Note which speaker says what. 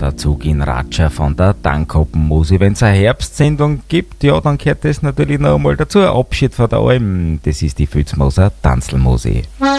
Speaker 1: der Zug in Ratscha von der Dankoppenmusi. Wenn es eine Herbstsendung gibt, ja, dann gehört das natürlich noch einmal dazu. Abschied von der Alm, das ist die Filzmoser Tanzelmusi.